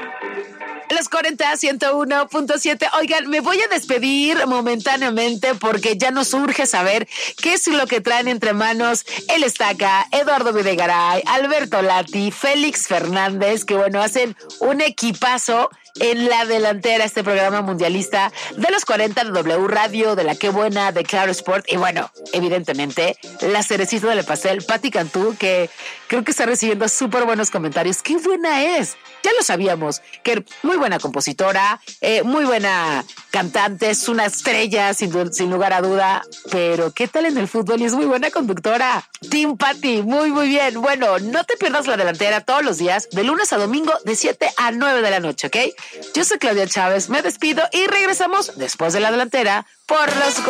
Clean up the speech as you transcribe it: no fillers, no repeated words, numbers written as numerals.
Los 40, 101.7. Oigan, me voy a despedir momentáneamente porque ya nos urge saber qué es lo que traen entre manos el Estaca, Eduardo Videgaray, Alberto Lati, Félix Fernández, que bueno, hacen un equipazo en la delantera, este programa mundialista de los 40 de W Radio, de la Qué Buena, de Claro Sport. Y bueno, evidentemente, la cerecita del pastel, Pati Cantú, que creo que está recibiendo súper buenos comentarios. ¡Qué buena es! Ya lo sabíamos, que muy buena compositora, muy buena cantante, es una estrella sin lugar a duda, pero ¿qué tal en el fútbol? Y es muy buena conductora. Team Pati, muy bien. Bueno, no te pierdas la delantera todos los días, de lunes a domingo, de 7 a 9 de la noche, ¿ok? Yo soy Claudia Chávez, me despido y regresamos después de la delantera por los